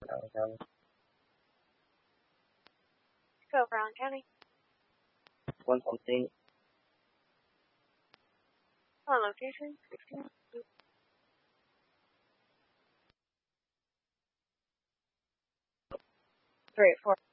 County. Go, Brown County. 1 something. On location. 3 4.